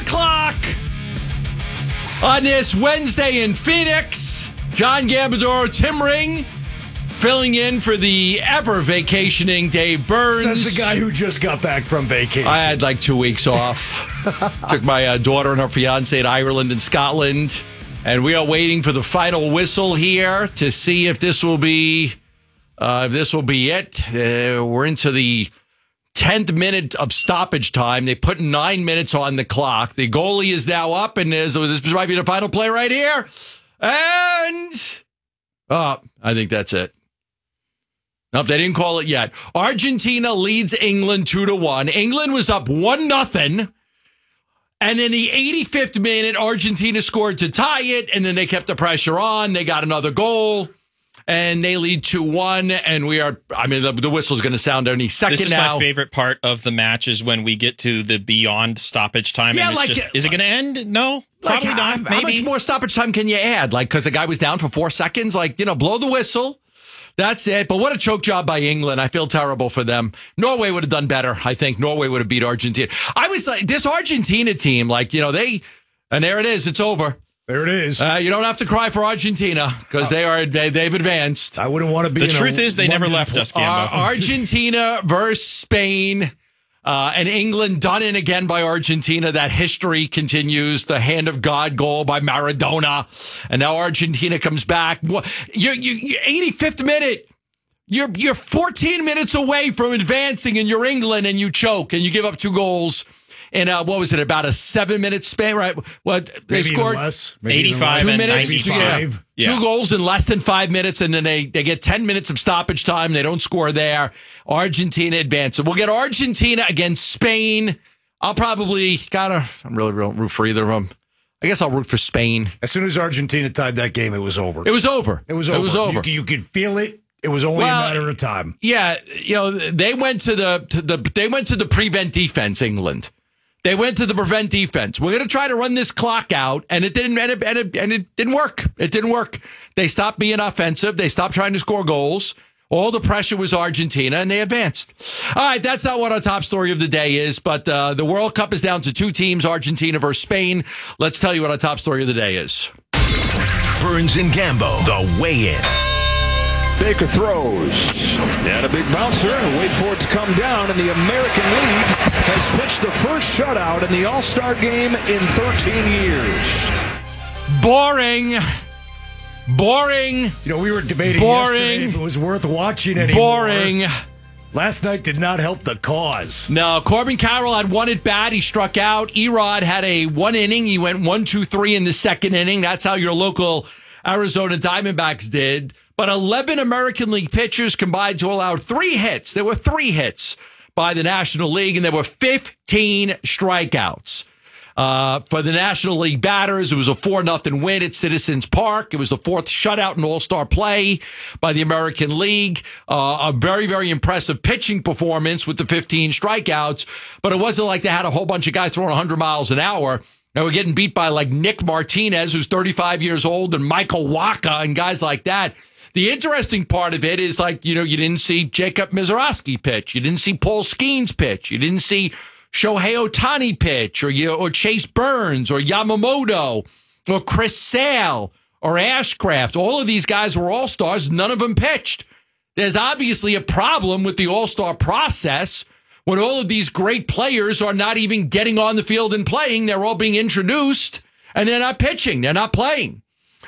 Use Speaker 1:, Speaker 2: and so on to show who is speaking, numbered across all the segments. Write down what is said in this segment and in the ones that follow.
Speaker 1: o'clock on this Wednesday in Phoenix. John Gambadoro, Tim Ring, filling in for the ever vacationing Dave Burns.
Speaker 2: Says the guy who just got back from vacation.
Speaker 1: I had like 2 weeks off. Took my daughter and her fiance to Ireland and Scotland. And we are waiting for the final whistle here to see if this will be it. We're into the 10th minute of stoppage time. They put 9 minutes on the clock. The goalie is now up, and this might be the final play right here. And I think that's it. Nope, they didn't call it yet. Argentina leads England 2-1. England was up 1-0. And in the 85th minute, Argentina scored to tie it, and then they kept the pressure on. They got another goal, and they lead 2-1. And the whistle's going to sound any second now.
Speaker 3: This is my favorite part of the match is when we get to the beyond stoppage time.
Speaker 1: Yeah,
Speaker 3: and is it going to end? No, probably not. Maybe.
Speaker 1: How much more stoppage time can you add? Because the guy was down for 4 seconds? Blow the whistle. That's it. But what a choke job by England. I feel terrible for them. Norway would have done better. I think Norway would have beat Argentina. I was like, this Argentina team, and there it is. It's over.
Speaker 2: There it is.
Speaker 1: You don't have to cry for Argentina because they've advanced.
Speaker 2: I wouldn't want to be.
Speaker 3: The truth is they never left us, Gambo.
Speaker 1: Argentina versus Spain. And England done in again by Argentina. That history continues. The hand of God goal by Maradona. And now Argentina comes back. You're 85th minute. You're 14 minutes away from advancing, and you're England, and you choke, and you give up 2 goals. In what was it, about a 7-minute span, right? What they
Speaker 2: maybe
Speaker 1: scored?
Speaker 2: Less.
Speaker 3: 85
Speaker 1: 2
Speaker 3: and
Speaker 1: minutes,
Speaker 3: 95.
Speaker 1: Yeah. 2 goals in less than 5 minutes, and then they get 10 minutes of stoppage time. They don't score there. Argentina advances. We'll get Argentina against Spain. I'm really root for either of them. I guess I'll root for Spain.
Speaker 2: As soon as Argentina tied that game, it was over.
Speaker 1: It was over.
Speaker 2: You could feel it. It was only a matter of time.
Speaker 1: Yeah, they went to the prevent defense. England. They went to the prevent defense. We're going to try to run this clock out, and it didn't. And it didn't work. It didn't work. They stopped being offensive. They stopped trying to score goals. All the pressure was Argentina, and they advanced. All right, that's not what our top story of the day is, but the World Cup is down to 2 teams, Argentina versus Spain. Let's tell you what our top story of the day is.
Speaker 4: Burns and Gambo, the weigh-in.
Speaker 5: Baker throws, and a big bouncer, and wait for it to come down, and the American League has pitched the first shutout in the All-Star game in 13 years.
Speaker 1: Boring.
Speaker 2: We were debating yesterday if it was worth watching anymore.
Speaker 1: Boring.
Speaker 2: Last night did not help the cause.
Speaker 1: No, Corbin Carroll had 1 at bat. He struck out. Erod had a 1 inning. He went 1-2-3 in the second inning. That's how your local Arizona Diamondbacks did. But 11 American League pitchers combined to allow 3 hits. There were 3 hits by the National League, and there were 15 strikeouts. For the National League batters, it was a 4-0 win at Citizens Park. It was the 4th shutout in All-Star play by the American League. A very, very impressive pitching performance with the 15 strikeouts, but it wasn't like they had a whole bunch of guys throwing 100 miles an hour. They were getting beat by like Nick Martinez, who's 35 years old, and Michael Wacha and guys like that. The interesting part of it is you didn't see Jacob Mizorowski pitch. You didn't see Paul Skeens pitch. You didn't see Shohei Ohtani pitch or Chase Burns or Yamamoto or Chris Sale or Ashcraft. All of these guys were all-stars. None of them pitched. There's obviously a problem with the all-star process when all of these great players are not even getting on the field and playing. They're all being introduced, and they're not pitching. They're not playing.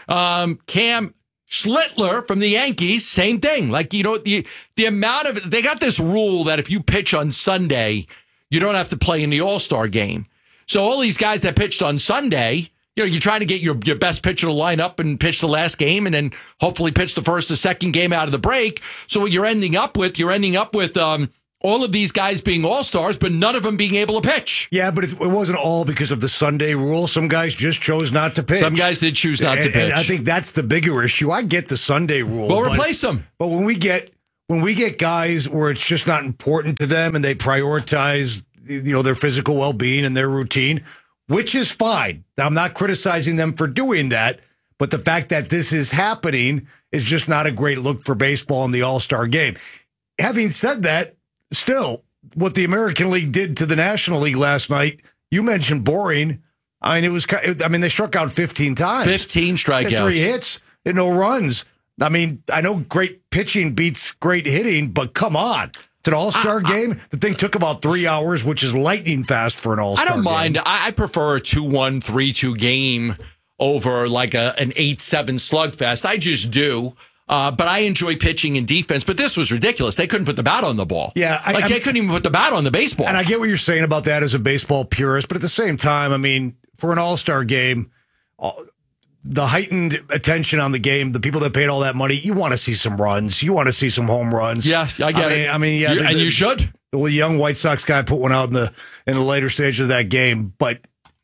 Speaker 1: Cam Schlittler from the Yankees, same thing. The amount of, they got this rule that if you pitch on Sunday, you don't have to play in the All-Star game. So all these guys that pitched on Sunday, you're trying to get your best pitcher to line up and pitch the last game and then hopefully pitch the first or second game out of the break. So what you're ending up with all of these guys being all-stars, but none of them being able to pitch.
Speaker 2: Yeah, but it wasn't all because of the Sunday rule. Some guys just chose not to pitch.
Speaker 1: Some guys did choose not to pitch.
Speaker 2: And I think that's the bigger issue. I get the Sunday rule.
Speaker 1: Well, replace them.
Speaker 2: But when we get guys where it's just not important to them and they prioritize, their physical well-being and their routine, which is fine. I'm not criticizing them for doing that, but the fact that this is happening is just not a great look for baseball in the All-Star game. Having said that, still, what the American League did to the National League last night, you mentioned boring. I mean, they struck out 15 times.
Speaker 1: 15 strikeouts.
Speaker 2: Had 3 hits and no runs. I mean, I know great pitching beats great hitting, but come on. It's an all-star game. The thing took about 3 hours, which is lightning fast for an all-star game.
Speaker 1: I don't mind. I prefer a 2-1, 3-2 game over like an 8-7 slugfest. I just do. But I enjoy pitching and defense. But this was ridiculous. They couldn't put the bat on the ball.
Speaker 2: Yeah.
Speaker 1: They couldn't even put the bat on the baseball.
Speaker 2: And I get what you're saying about that as a baseball purist. But at the same time, I mean, for an all-star game, the heightened attention on the game, the people that paid all that money, you want to see some runs. You want to see some home runs.
Speaker 1: Yeah, I get it.
Speaker 2: I mean, yeah.
Speaker 1: And you should.
Speaker 2: The young White Sox guy put one out in the later stage of that game. But,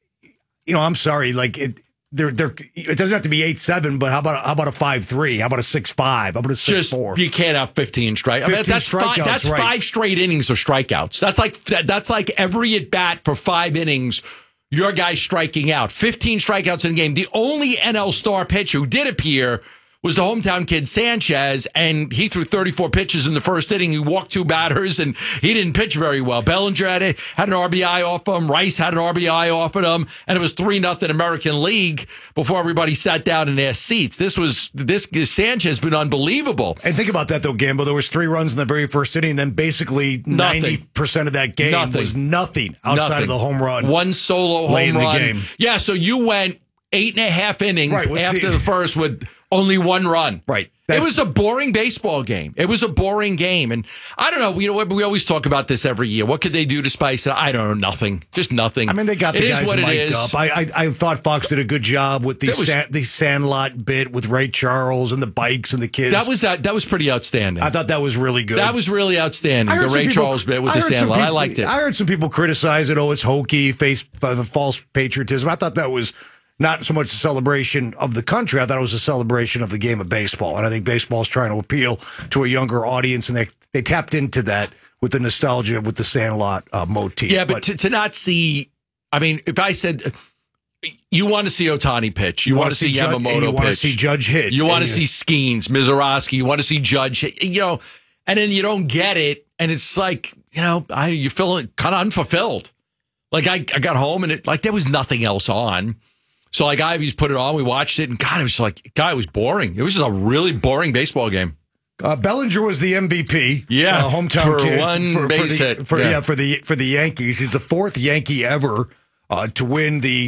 Speaker 2: I'm sorry. Like, it doesn't have to be 8-7, but how about a 5-3? How about a 6-5? How about a 6-4?
Speaker 1: You can't have 15 strikeouts. I mean, that's
Speaker 2: right.
Speaker 1: 5 straight innings of strikeouts. That's like every at bat for 5 innings. Your guy's striking out. 15 strikeouts in a game. The only NL star pitcher who did appear was the hometown kid Sanchez, and he threw 34 pitches in the first inning. He walked 2 batters, and he didn't pitch very well. Bellinger had an RBI off of him. Rice had an RBI off of him, and it was 3-0 American League before everybody sat down in their seats. This Sanchez has been unbelievable.
Speaker 2: And think about that, though, Gambo. There was 3 runs in the very first inning, and then basically 90% of that game was nothing outside of the home run.
Speaker 1: 1 solo home
Speaker 2: in
Speaker 1: run.
Speaker 2: The game.
Speaker 1: Yeah, so you went 8.5 innings after the first with only 1 run.
Speaker 2: Right.
Speaker 1: It was a boring baseball game. It was a boring game. And I don't know. We always talk about this every year. What could they do to spice it? I don't know. Nothing. Just nothing.
Speaker 2: I mean, they got the guys mic'd up. I thought Fox did a good job with the Sandlot bit with Ray Charles and the bikes and the kids.
Speaker 1: That was pretty outstanding.
Speaker 2: I thought that was really good.
Speaker 1: That was really outstanding. The Ray Charles bit with the Sandlot. I liked it.
Speaker 2: I heard some people criticize it. Oh, it's hokey, false patriotism. I thought that was not so much a celebration of the country. I thought it was a celebration of the game of baseball. And I think baseball is trying to appeal to a younger audience, and they tapped into that with the nostalgia with the Sandlot motif.
Speaker 1: Yeah, but to not see, I mean, if I said you want to see Ohtani pitch, you want to see Yamamoto pitch,
Speaker 2: you want to see Judge hit,
Speaker 1: you want to see Skeens, Mizorowski, you want to see Judge hit, and then you don't get it, and it's like, you feel kind of unfulfilled. Like I got home and there was nothing else on. So Ivy's put it on, we watched it, and God, it was it was boring. It was just a really boring baseball game.
Speaker 2: Bellinger was the MVP.
Speaker 1: Yeah,
Speaker 2: hometown
Speaker 1: for
Speaker 2: kid.
Speaker 1: One base hit.
Speaker 2: For the Yankees. He's the 4th Yankee ever to win the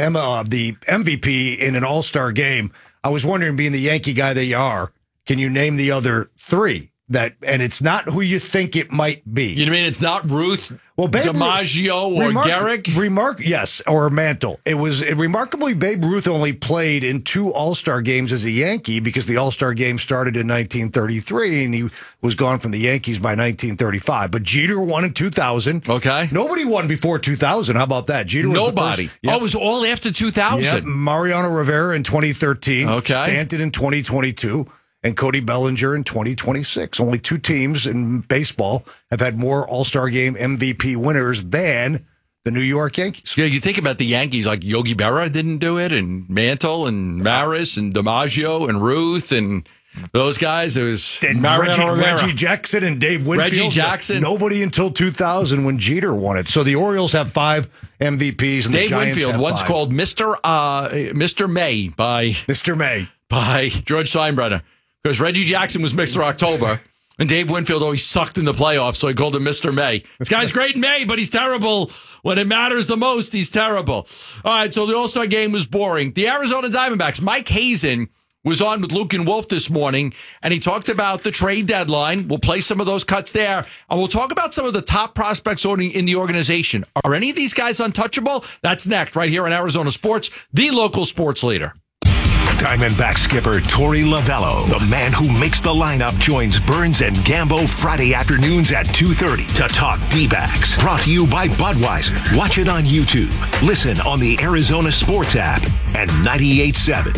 Speaker 2: MVP in an All-Star game. I was wondering, being the Yankee guy that you are, can you name the other 3? And it's not who you think it might be.
Speaker 1: You mean it's not Ruth, DiMaggio, or Gehrig?
Speaker 2: Yes, or Mantle. It was remarkably, Babe Ruth only played in 2 All-Star games as a Yankee because the All-Star game started in 1933 and he was gone from the Yankees by 1935. But Jeter won in 2000.
Speaker 1: Okay.
Speaker 2: Nobody won before 2000. How about that? Jeter was
Speaker 1: Nobody.
Speaker 2: The first. Yep.
Speaker 1: Oh, it was all after 2000.
Speaker 2: Yep. Mariano Rivera in 2013.
Speaker 1: Okay.
Speaker 2: Stanton in 2022. And Cody Bellinger in 2026. Only 2 teams in baseball have had more All-Star Game MVP winners than the New York Yankees.
Speaker 1: Yeah, you think about the Yankees, like Yogi Berra didn't do it, and Mantle, and Maris, and DiMaggio, and Ruth, and those guys. It was
Speaker 2: Reggie Jackson and Dave Winfield.
Speaker 1: Reggie Jackson.
Speaker 2: Nobody until 2000 when Jeter won it. So the Orioles have 5 MVPs, and
Speaker 1: Dave
Speaker 2: the Giants
Speaker 1: Winfield,
Speaker 2: have
Speaker 1: one's
Speaker 2: 5.
Speaker 1: called Mr. May by George Steinbrenner. Because Reggie Jackson was Mr. October, and Dave Winfield always sucked in the playoffs, so he called him Mr. May. This guy's great in May, but he's terrible when it matters the most. He's terrible. All right, so the All-Star game was boring. The Arizona Diamondbacks, Mike Hazen was on with Luke and Wolf this morning, and he talked about the trade deadline. We'll play some of those cuts there, and we'll talk about some of the top prospects in the organization. Are any of these guys untouchable? That's next, right here on Arizona Sports, the local sports leader.
Speaker 4: Diamondback skipper Torey Lovello, the man who makes the lineup, joins Burns and Gambo Friday afternoons at 2:30 to talk D-backs. Brought to you by Budweiser. Watch it on YouTube. Listen on the Arizona Sports app and 98.7.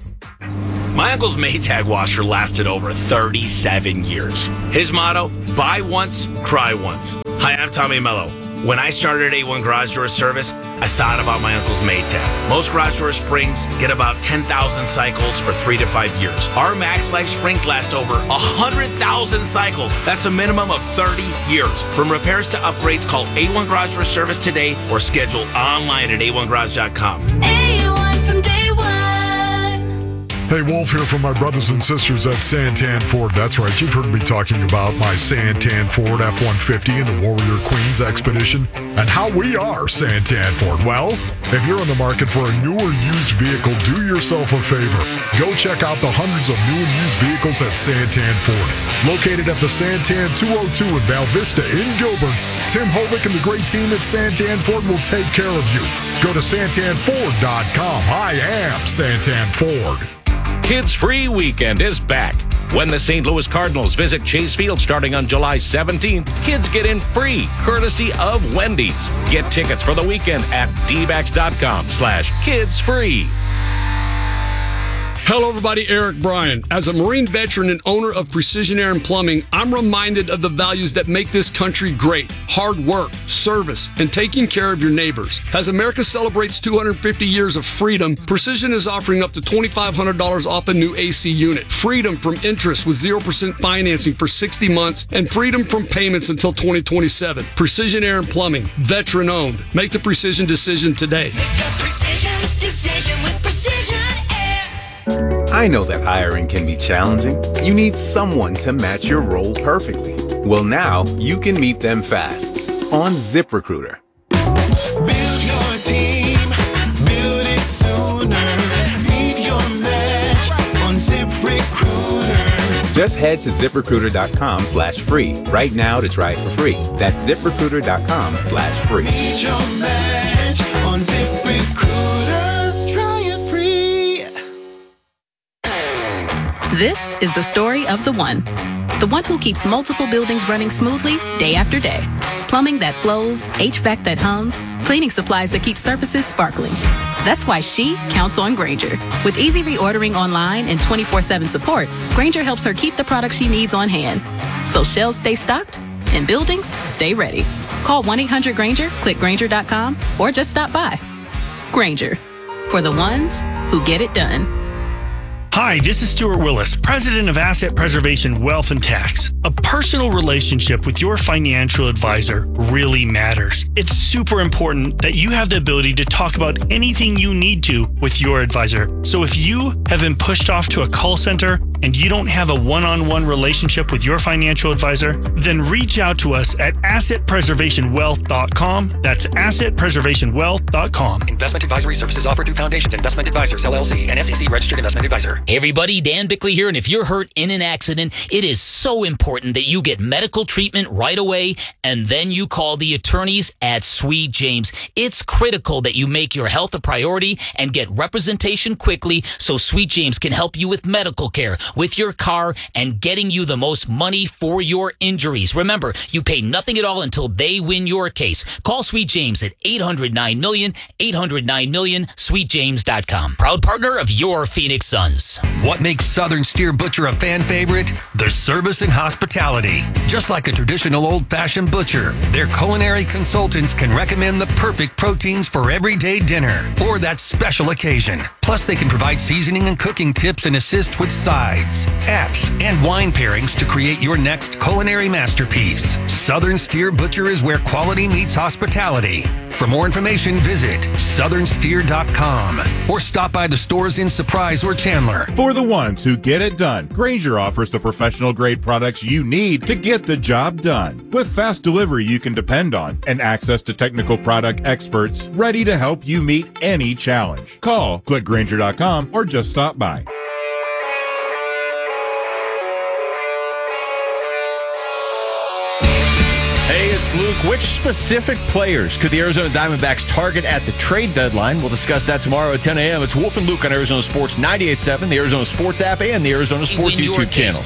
Speaker 6: My uncle's Maytag washer lasted over 37 years. His motto, buy once, cry once. Hi, I'm Tommy Mello. When I started at A1 Garage Door Service, I thought about my uncle's Maytag. Most garage door springs get about 10,000 cycles for 3 to 5 years. Our Max Life springs last over 100,000 cycles. That's a minimum of 30 years. From repairs to upgrades, call A1 Garage Door Service today or schedule online at a1garage.com.
Speaker 7: A1 from day one.
Speaker 8: Hey, Wolf here from my brothers and sisters at Santan Ford. That's right, you've heard me talking about my Santan Ford F-150 and the Warrior Queens Expedition and how we are Santan Ford. Well, if you're in the market for a new or used vehicle, do yourself a favor. Go check out the hundreds of new and used vehicles at Santan Ford. Located at the Santan 202 in Val Vista in Gilbert, Tim Hovick and the great team at Santan Ford will take care of you. Go to santanford.com. I am Santan Ford.
Speaker 9: Kids Free Weekend is back. When the St. Louis Cardinals visit Chase Field starting on July 17th, kids get in free, courtesy of Wendy's. Get tickets for the weekend at dbacks.com/kidsfree.
Speaker 10: Hello, everybody. Eric Bryan. As a Marine veteran and owner of Precision Air and Plumbing, I'm reminded of the values that make this country great. Hard work, service, and taking care of your neighbors. As America celebrates 250 years of freedom, Precision is offering up to $2,500 off a new AC unit. Freedom from interest with 0% financing for 60 months and freedom from payments until 2027. Precision Air and Plumbing, veteran owned. Make the Precision decision today.
Speaker 7: Make a precision decision with Precision Air.
Speaker 11: I know that hiring can be challenging. You need someone to match your role perfectly. Well, now you can meet them fast on ZipRecruiter.
Speaker 12: Build your team, build it sooner. Meet your match on ZipRecruiter.
Speaker 11: Just head to ZipRecruiter.com/free right now to try it for free. That's ZipRecruiter.com/free.
Speaker 12: Meet your match on ZipRecruiter. Try it free.
Speaker 13: This is the story of the one who keeps multiple buildings running smoothly day after day. Plumbing that flows, HVAC that hums, cleaning supplies that keep surfaces sparkling. That's why she counts on Grainger. With easy reordering online and 24/7 support, Grainger helps her keep the products she needs on hand. So shelves stay stocked and buildings stay ready. Call 1-800-GRAINGER, click Grainger.com, or just stop by. Grainger, for the ones who get it done.
Speaker 14: Hi, this is Stuart Willis, president of Asset Preservation Wealth and Tax. A personal relationship with your financial advisor really matters. It's super important that you have the ability to talk about anything you need to with your advisor. So if you have been pushed off to a call center and you don't have a one-on-one relationship with your financial advisor, then reach out to us at assetpreservationwealth.com. That's assetpreservationwealth.com.
Speaker 15: Investment advisory services offered through Foundations Investment Advisors, LLC, an SEC registered investment advisor.
Speaker 16: Hey everybody, Dan Bickley here, and if you're hurt in an accident, it is so important that you get medical treatment right away, and then you call the attorneys at Sweet James. It's critical that you make your health a priority and get representation quickly so Sweet James can help you with medical care, with your car, and getting you the most money for your injuries. Remember, you pay nothing at all until they win your case. Call Sweet James at 800-9-MILLION, 800-9-MILLION, sweetjames.com. Proud partner of your Phoenix Suns.
Speaker 17: What makes Southern Steer Butcher a fan favorite? Their service and hospitality. Just like a traditional old-fashioned butcher, their culinary consultants can recommend the perfect proteins for everyday dinner or that special occasion. Plus, they can provide seasoning and cooking tips and assist with sides, apps, and wine pairings to create your next culinary masterpiece. Southern Steer Butcher is where quality meets hospitality. For more information, visit southernsteer.com or stop by the stores in Surprise or Chandler.
Speaker 18: For the ones who get it done, Grainger offers the professional-grade products you need to get the job done. With fast delivery you can depend on and access to technical product experts ready to help you meet any challenge. Call, click Grainger.com, or just stop by.
Speaker 19: Hey, it's Luke. Which specific players could the Arizona Diamondbacks target at the trade deadline? We'll discuss that tomorrow at 10 a.m. It's Wolf and Luke on Arizona Sports 98.7, the Arizona Sports app, and the Arizona Sports YouTube channel.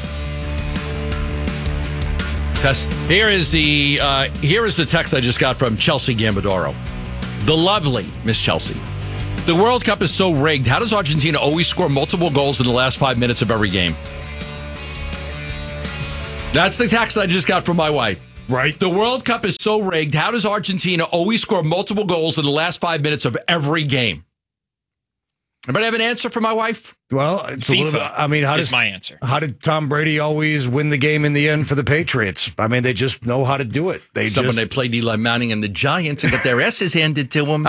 Speaker 1: Here is the text I just got from Chelsea Gambadoro. The lovely Miss Chelsea. The World Cup is so rigged. How does Argentina always score multiple goals in the last 5 minutes of every game? That's the text I just got from my wife.
Speaker 2: Right.
Speaker 1: The World Cup is so rigged. How does Argentina always score multiple goals in the last 5 minutes of every game? Anybody have an answer for my wife?
Speaker 2: Well, it's a little bit, I mean,
Speaker 3: is my answer.
Speaker 2: How did Tom Brady always win the game in the end for the Patriots? I mean, they just know how to do it. They
Speaker 1: played Eli Manning and the Giants and got their asses handed to them.
Speaker 2: They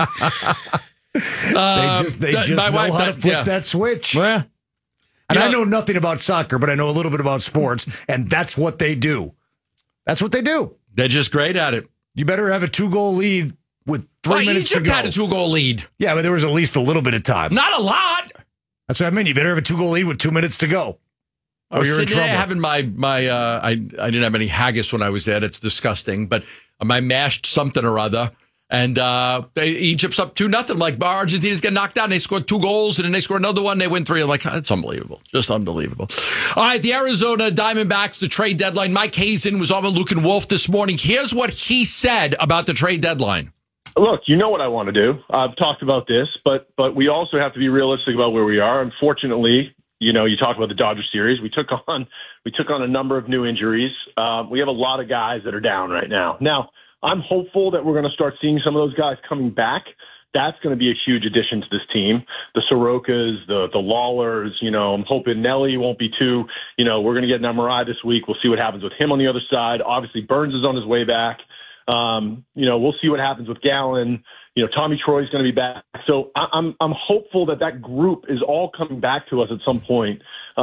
Speaker 2: just know how to flip that switch.
Speaker 1: Yeah.
Speaker 2: And I know nothing about soccer, but I know a little bit about sports, and that's what they do. That's what they do.
Speaker 1: They're just great at it.
Speaker 2: You better have a 2-goal lead with 3 minutes
Speaker 1: Egypt
Speaker 2: to go.
Speaker 1: had a 2-goal lead.
Speaker 2: Yeah, but there was at least a little bit of time.
Speaker 1: Not a lot.
Speaker 2: That's what I mean. You better have a 2-goal lead with 2 minutes to go.
Speaker 1: I was
Speaker 2: you're in
Speaker 1: sitting there
Speaker 2: trouble.
Speaker 1: having I didn't have any haggis when I was there. That's disgusting. But my mashed something or other. And Egypt's up 2-0. I'm like, Argentina's getting knocked out. And they scored 2 goals, and then they scored another one. They win 3. I'm like, that's unbelievable. Just unbelievable. All right, the Arizona Diamondbacks, the trade deadline. Mike Hazen was on with Luke and Wolf this morning. Here's what he said about the trade deadline.
Speaker 20: Look, you know what I want to do. I've talked about this, but we also have to be realistic about where we are. Unfortunately, you talk about the Dodger series. We took on a number of new injuries. We have a lot of guys that are down right now. Now, I'm hopeful that we're going to start seeing some of those guys coming back. That's going to be a huge addition to this team. The Sorokas, the Lawlers, I'm hoping Nelly won't be too, we're going to get an MRI this week. We'll see what happens with him on the other side. Obviously, Burns is on his way back. We'll see what happens with Gallen. Tommy Troy's going to be back. So I'm hopeful that group is all coming back to us at some point,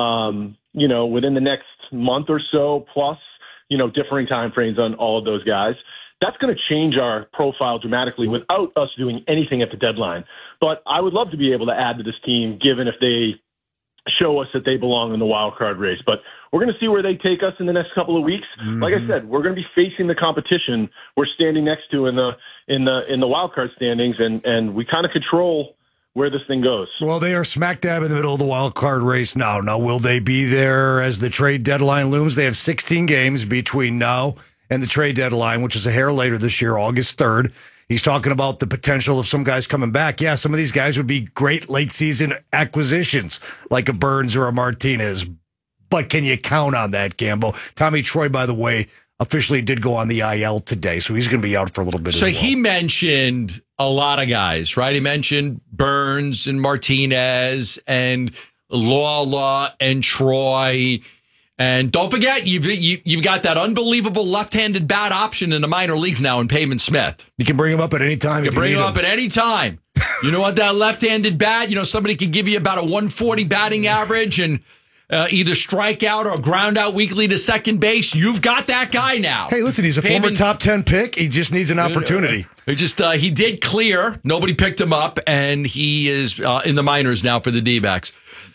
Speaker 20: within the next month or so, plus, differing time frames on all of those guys. That's going to change our profile dramatically without us doing anything at the deadline. But I would love to be able to add to this team, given if they show us that they belong in the wild card race. But we're going to see where they take us in the next couple of weeks. Mm-hmm. Like I said, we're going to be facing the competition we're standing next to in the wild card standings, and we kind of control where this thing goes.
Speaker 2: Well, they are smack dab in the middle of the wild card race now. Now, will they be there as the trade deadline looms? They have 16 games between now and the trade deadline, which is a hair later this year, August 3rd. He's talking about the potential of some guys coming back. Yeah, some of these guys would be great late season acquisitions, like a Burns or a Martinez. But can you count on that, Gambo? Tommy Troy, by the way, officially did go on the IL today, so he's going to be out for a little bit as well.
Speaker 1: So he mentioned a lot of guys, right? He mentioned Burns and Martinez and Lawler and Troy. And don't forget, you've got that unbelievable left-handed bat option in the minor leagues now in Payman Smith.
Speaker 2: You can bring him up at any time.
Speaker 1: You can bring him up at any time. You know what, that left-handed bat, somebody could give you about a 140 batting average and either strike out or ground out weekly to second base. You've got that guy now.
Speaker 2: Hey, listen, he's a former top 10 pick. He just needs an opportunity.
Speaker 1: He did clear. Nobody picked him up, and he is in the minors now for the D-backs.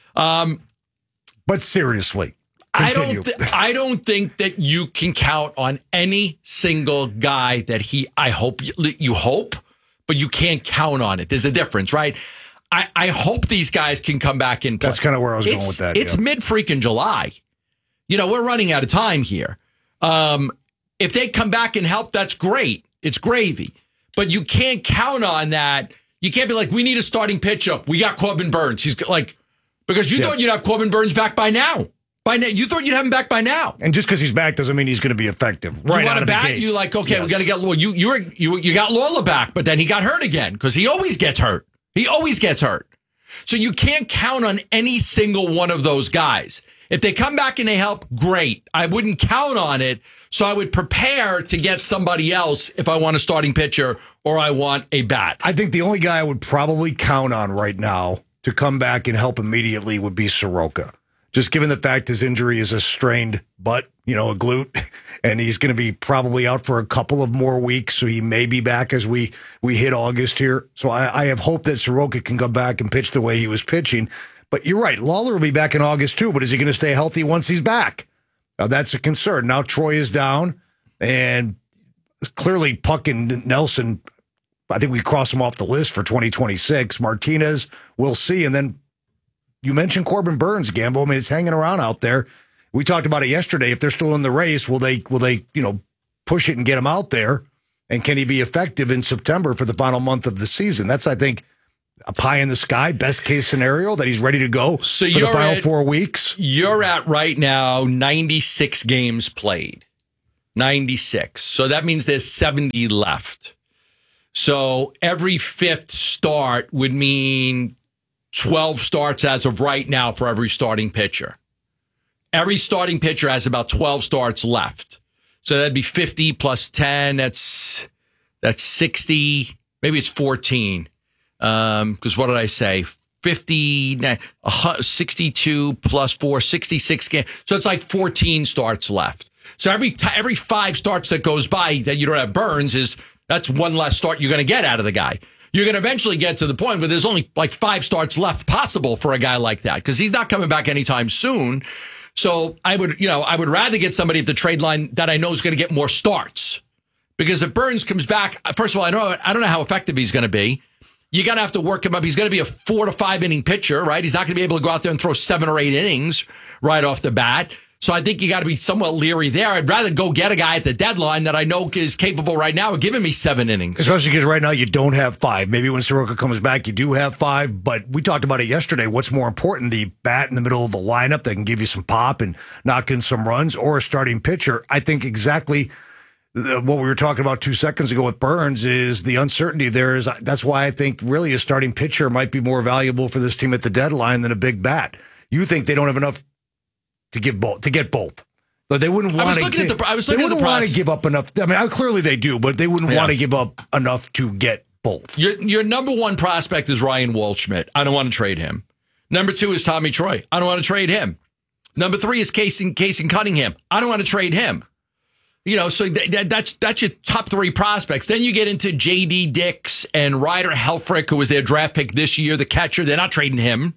Speaker 2: But seriously,
Speaker 1: I don't think that you can count on any single guy that I hope you hope, but you can't count on it. There's a difference, right? I hope these guys can come back and play.
Speaker 2: That's kind of where I was going with that.
Speaker 1: It's mid-freaking July. We're running out of time here. If they come back and help, that's great. It's gravy. But you can't count on that. You can't be like, we need a starting pitcher. We got Corbin Burns. He's like, because you thought you'd have Corbin Burns back by now. You thought you'd have him back by now.
Speaker 2: And just because he's back doesn't mean he's going to be effective. Right out of the gate.
Speaker 1: You like, okay, we got to get Lawler. You got Lawler back, but then he got hurt again because he always gets hurt. He always gets hurt. So you can't count on any single one of those guys. If they come back and they help, great. I wouldn't count on it. So I would prepare to get somebody else if I want a starting pitcher or I want a bat.
Speaker 2: I think the only guy I would probably count on right now to come back and help immediately would be Soroka. Just given the fact his injury is a strained butt, a glute, and he's going to be probably out for a couple of more weeks, so he may be back as we hit August here. So I have hope that Soroka can come back and pitch the way he was pitching. But you're right, Lawler will be back in August too, but is he going to stay healthy once he's back? That's a concern. Now Troy is down, and clearly Puck and Nelson, I think we cross them off the list for 2026. Martinez, we'll see, and then you mentioned Corbin Burns, Gambo. I mean, it's hanging around out there. We talked about it yesterday. If they're still in the race, will they push it and get him out there? And can he be effective in September for the final month of the season? That's, I think, a pie in the sky, best case scenario that he's ready to go for the final 4 weeks.
Speaker 1: You're at right now 96 games played. 96. So that means there's 70 left. So every fifth start would mean 12 starts as of right now for every starting pitcher. Every starting pitcher has about 12 starts left. So that'd be 50 plus 10. That's 60. Maybe it's 14. Because what did I say? 62 plus 4, 66 games. So it's like 14 starts left. So every 5 starts that goes by that you don't have Burns that's one less start you're going to get out of the guy. You're going to eventually get to the point where there's only like 5 starts left possible for a guy like that because he's not coming back anytime soon. So I would rather get somebody at the trade line that I know is going to get more starts. Because if Burns comes back, first of all, I don't know how effective he's going to be. You got to have to work him up. He's going to be a 4 to 5 inning pitcher, right? He's not going to be able to go out there and throw 7 or 8 innings right off the bat. So I think you got to be somewhat leery there. I'd rather go get a guy at the deadline that I know is capable right now of giving me 7 innings.
Speaker 2: Especially because right now you don't have 5. Maybe when Soroka comes back, you do have 5. But we talked about it yesterday. What's more important, the bat in the middle of the lineup that can give you some pop and knock in some runs, or a starting pitcher? I think exactly what we were talking about 2 seconds ago with Burns is the uncertainty there. That's why I think really a starting pitcher might be more valuable for this team at the deadline than a big bat. You think they don't have enough to get both. But they wouldn't want to. They wouldn't want to give up enough. I mean, clearly they do, but they wouldn't want to give up enough to get both.
Speaker 1: Your number one prospect is Ryan Waldschmidt. I don't want to trade him. Number 2 is Tommy Troy. I don't want to trade him. Number 3 is Casey Cunningham. I don't want to trade him. So that's your top 3 prospects. Then you get into J.D. Dix and Ryder Helfrich, who was their draft pick this year, the catcher. They're not trading him.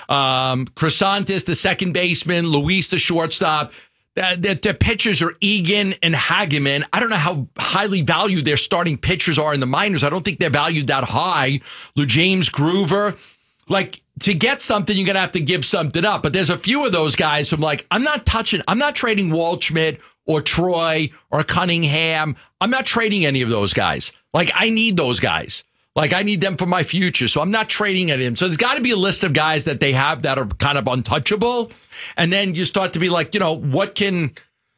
Speaker 1: Chrysantis, the second baseman. Luis, the shortstop. The pitchers are Egan and Hageman. I don't know how highly valued their starting pitchers are in the minors. I don't think they're valued that high. Lou James Groover. Like, to get something, you're going to have to give something up. But there's a few of those guys who I'm like, I'm not trading Waldschmidt or Troy or Cunningham. I'm not trading any of those guys. Like, I need those guys. Like, I need them for my future. So I'm not trading any of them. So there's got to be a list of guys that they have that are kind of untouchable. And then you start to be like, what can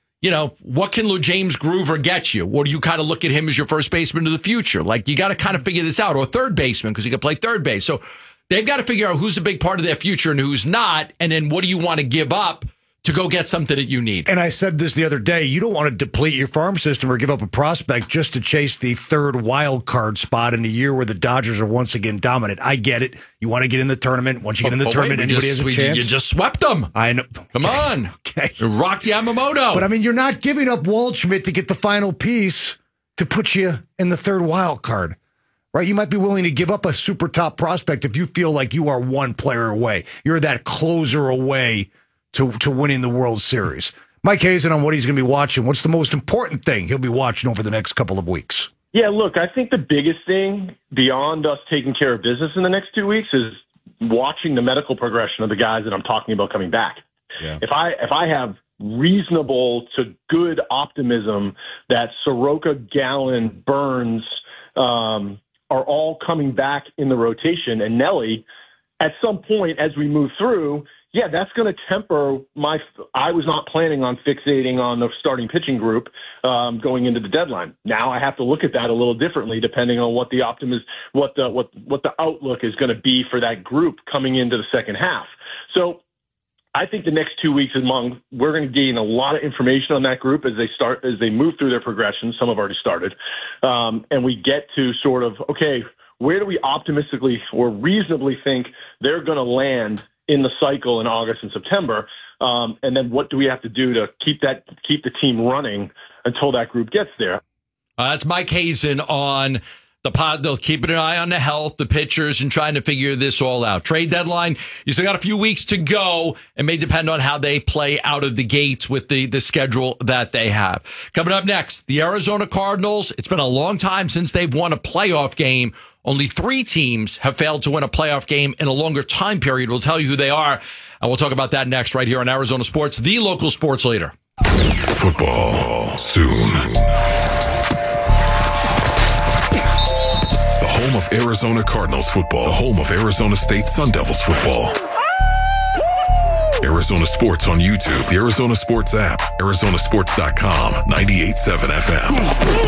Speaker 1: Lou James Groover get you? Or do you kind of look at him as your first baseman of the future? Like, you got to kind of figure this out. Or third baseman, because he can play third base. So they've got to figure out who's a big part of their future and who's not. And then what do you want to give up to go get something that you need?
Speaker 2: And I said this the other day, you don't want to deplete your farm system or give up a prospect just to chase the third wild card spot in a year where the Dodgers are once again dominant. I get it. You want to get in the tournament. Once you get in the tournament, anybody has a chance.
Speaker 1: You just swept them.
Speaker 2: I know.
Speaker 1: Come on.
Speaker 2: Okay.
Speaker 1: Rock Yamamoto.
Speaker 2: But I mean, you're not giving up Waldschmidt to get the final piece to put you in the third wild card. Right? You might be willing to give up a super top prospect if you feel like you are one player away. You're that closer away to winning the World Series. Mike Hazen on what he's going to be watching. What's the most important thing he'll be watching over the next couple of weeks?
Speaker 20: Yeah, look, I think the biggest thing beyond us taking care of business in the next 2 weeks is watching the medical progression of the guys that I'm talking about coming back. Yeah. If I have reasonable to good optimism that Soroka, Gallen, Burns are all coming back in the rotation, and Nelly, at some point as we move through, yeah, that's going to temper I was not planning on fixating on the starting pitching group going into the deadline. Now I have to look at that a little differently depending on what the what the outlook is going to be for that group coming into the second half. So I think the next 2 weeks we're going to gain a lot of information on that group as they move through their progression. Some have already started, and we get to sort of, okay, where do we optimistically or reasonably think they're going to land in the cycle in August and September, and then what do we have to do to keep the team running until that group gets there?
Speaker 1: That's Mike Hazen on the pod. They'll keep an eye on the health, the pitchers, and trying to figure this all out. Trade deadline, you still got a few weeks to go. It may depend on how they play out of the gates with the schedule that they have. Coming up next, the Arizona Cardinals. It's been a long time since they've won a playoff game. Only 3 teams have failed to win a playoff game in a longer time period. We'll tell you who they are, and we'll talk about that next right here on Arizona Sports, the local sports leader.
Speaker 21: Football soon. The home of Arizona Cardinals football. The home of Arizona State Sun Devils football. Arizona Sports on YouTube, the Arizona Sports app, ArizonaSports.com, 98.7 FM.